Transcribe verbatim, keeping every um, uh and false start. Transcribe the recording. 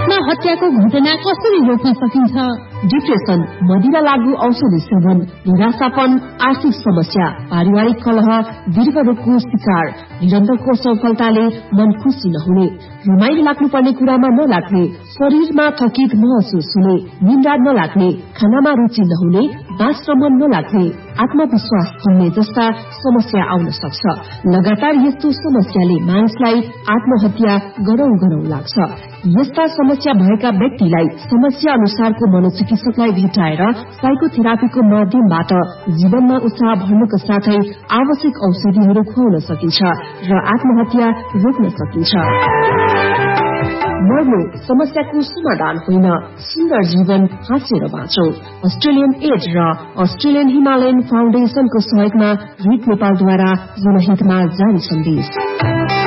आत्महत्याको घटना कसरी रोक्न सकिन्छ? डिप्रेसन, मदिरा लागू औषधि सेवन, निराशापन, आर्थिक समस्या, पारिवारिक कलह, दीर्घरोगको शिकार, निरन्तरको सफलताले मन खुसी नहुने, रमाइलो लाग्नुपर्ने कुरामा नलाग्ने, शरीरमा थकित महसुस हुने, निन्द्रा नलाग्ने, खानामा रुचि नहुने, बाँच्न मन नलाग्ने, आत्मविश्वास कम्ने जस्ता समस्या आउन सक्छ। लगातार यस्तो समस्याले मानिसलाई आत्महत्या गरौं गरौं लाग्छ। यस्ता समस्या भएका व्यक्तिलाई समस्या अनुसारको मनोचिकित्सकलाई भेटाएर साइकोथेरापीको माध्यमबाट जीवनमा उत्साह भर्नुका साथै आवश्यक औषधिहरू खुवाउन सकिन्छ र आत्महत्या रोक्न सकिन्छ। मर्नु समस्याको समाधान होइन, सुन्दर जीवन हाँसेर बाँचौं। अस्ट्रेलियन एड र अस्ट्रेलियन हिमालयन फाउन्डेशनको सहयोगमा रिट नेपालद्वारा जनहितमा जारी सन्देश।